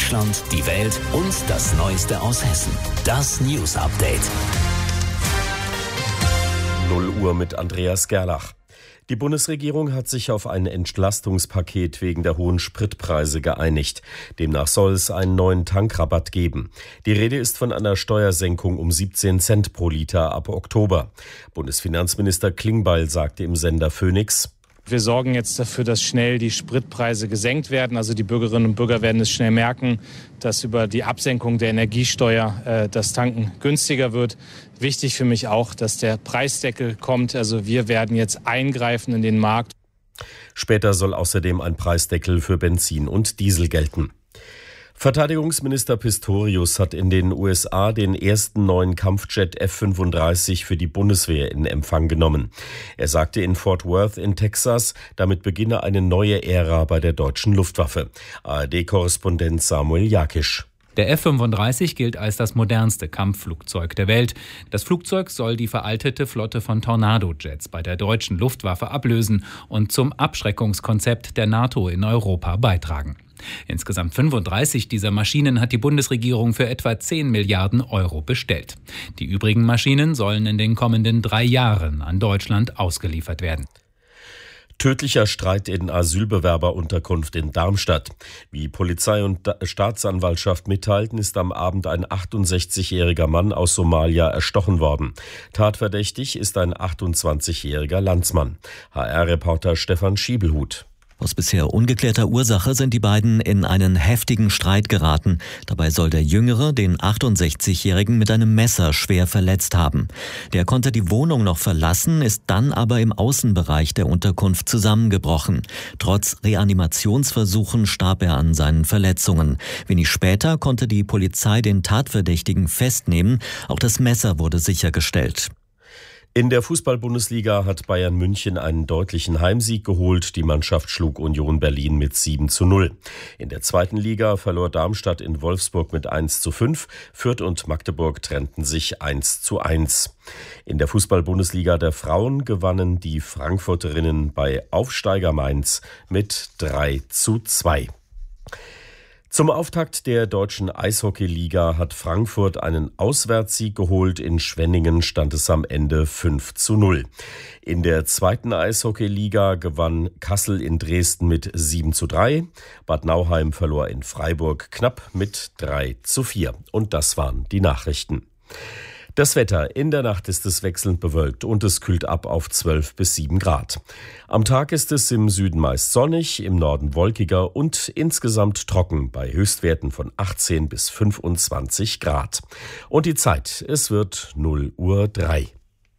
Deutschland, die Welt und das Neueste aus Hessen. Das News Update. 0 Uhr mit Andreas Gerlach. Die Bundesregierung hat sich auf ein Entlastungspaket wegen der hohen Spritpreise geeinigt. Demnach soll es einen neuen Tankrabatt geben. Die Rede ist von einer Steuersenkung um 17 Cent pro Liter ab Oktober. Bundesfinanzminister Klingbeil sagte im Sender Phoenix: Wir sorgen jetzt dafür, dass schnell die Spritpreise gesenkt werden. Also die Bürgerinnen und Bürger werden es schnell merken, dass über die Absenkung der Energiesteuer das Tanken günstiger wird. Wichtig für mich auch, dass der Preisdeckel kommt. Also wir werden jetzt eingreifen in den Markt. Später soll außerdem ein Preisdeckel für Benzin und Diesel gelten. Verteidigungsminister Pistorius hat in den USA den ersten neuen Kampfjet F-35 für die Bundeswehr in Empfang genommen. Er sagte in Fort Worth in Texas, damit beginne eine neue Ära bei der deutschen Luftwaffe. ARD-Korrespondent Samuel Jakisch. Der F-35 gilt als das modernste Kampfflugzeug der Welt. Das Flugzeug soll die veraltete Flotte von Tornado-Jets bei der deutschen Luftwaffe ablösen und zum Abschreckungskonzept der NATO in Europa beitragen. Insgesamt 35 dieser Maschinen hat die Bundesregierung für etwa 10 Milliarden Euro bestellt. Die übrigen Maschinen sollen in den kommenden 3 Jahren an Deutschland ausgeliefert werden. Tödlicher Streit in Asylbewerberunterkunft in Darmstadt. Wie Polizei und Staatsanwaltschaft mitteilten, ist am Abend ein 68-jähriger Mann aus Somalia erstochen worden. Tatverdächtig ist ein 28-jähriger Landsmann. HR-Reporter Stefan Schiebelhut. Aus bisher ungeklärter Ursache sind die beiden in einen heftigen Streit geraten. Dabei soll der Jüngere den 68-Jährigen mit einem Messer schwer verletzt haben. Der konnte die Wohnung noch verlassen, ist dann aber im Außenbereich der Unterkunft zusammengebrochen. Trotz Reanimationsversuchen starb er an seinen Verletzungen. Wenig später konnte die Polizei den Tatverdächtigen festnehmen. Auch das Messer wurde sichergestellt. In der Fußball-Bundesliga hat Bayern München einen deutlichen Heimsieg geholt. Die Mannschaft schlug Union Berlin mit 7:0. In der zweiten Liga verlor Darmstadt in Wolfsburg mit 1:5. Fürth und Magdeburg trennten sich 1:1. In der Fußball-Bundesliga der Frauen gewannen die Frankfurterinnen bei Aufsteiger Mainz mit 3:2. Zum Auftakt der deutschen Eishockeyliga hat Frankfurt einen Auswärtssieg geholt. In Schwenningen stand es am Ende 5:0. In der zweiten Eishockeyliga gewann Kassel in Dresden mit 7:3. Bad Nauheim verlor in Freiburg knapp mit 3:4. Und das waren die Nachrichten. Das Wetter: In der Nacht ist es wechselnd bewölkt und es kühlt ab auf 12 bis 7 Grad. Am Tag ist es im Süden meist sonnig, im Norden wolkiger und insgesamt trocken bei Höchstwerten von 18 bis 25 Grad. Und die Zeit: Es wird 0:03.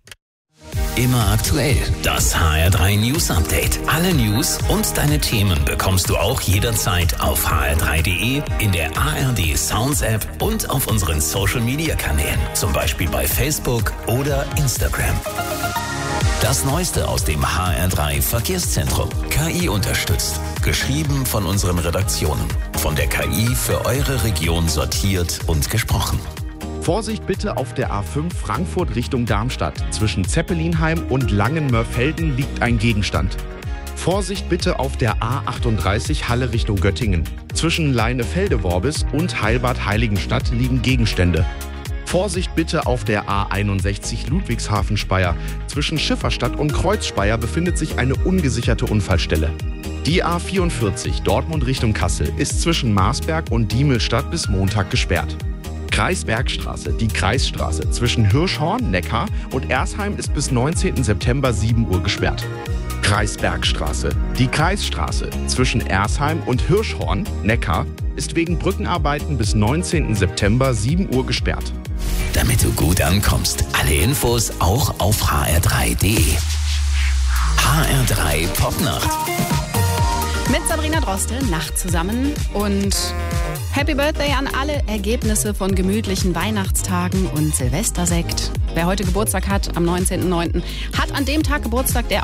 Immer aktuell. Das HR3 News Update. Alle News und deine Themen bekommst du auch jederzeit auf hr3.de, in der ARD Sounds App und auf unseren Social Media Kanälen. Zum Beispiel bei Facebook oder Instagram. Das Neueste aus dem HR3 Verkehrszentrum. KI unterstützt. Geschrieben von unseren Redaktionen. Von der KI für eure Region sortiert und gesprochen. Vorsicht bitte auf der A5 Frankfurt Richtung Darmstadt. Zwischen Zeppelinheim und Langenmörfelden liegt ein Gegenstand. Vorsicht bitte auf der A38 Halle Richtung Göttingen. Zwischen Leinefelde-Worbis und Heilbad-Heiligenstadt liegen Gegenstände. Vorsicht bitte auf der A61 Ludwigshafen-Speyer. Zwischen Schifferstadt und Kreuzspeyer befindet sich eine ungesicherte Unfallstelle. Die A44 Dortmund Richtung Kassel ist zwischen Marsberg und Diemelstadt bis Montag gesperrt. Kreisbergstraße, die Kreisstraße zwischen Hirschhorn, Neckar und Ersheim ist bis 19. September 7 Uhr gesperrt. Kreisbergstraße, die Kreisstraße zwischen Ersheim und Hirschhorn, Neckar, ist wegen Brückenarbeiten bis 19. September 7 Uhr gesperrt. Damit du gut ankommst, alle Infos auch auf hr3.de. HR3 Popnacht. Mit Sabrina Droste, Nacht zusammen und Happy Birthday an alle Ergebnisse von gemütlichen Weihnachtstagen und Silvestersekt. Wer heute Geburtstag hat, am 19.09., hat an dem Tag Geburtstag, der